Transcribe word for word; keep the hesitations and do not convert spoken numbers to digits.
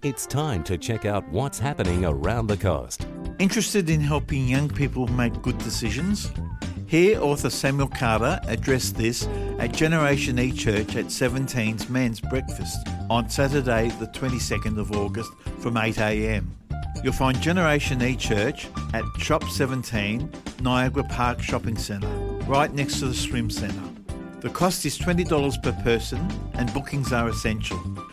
It's time to check out what's happening around the coast. Interested in helping young people make good decisions? Hear author Samuel Carter address this at Generation E Church at seventeen's Men's Breakfast on Saturday the twenty-second of August from eight a m. You'll find Generation E Church at Shop seventeen, Niagara Park Shopping Centre, right next to the Swim Centre. The cost is twenty dollars per person and bookings are essential.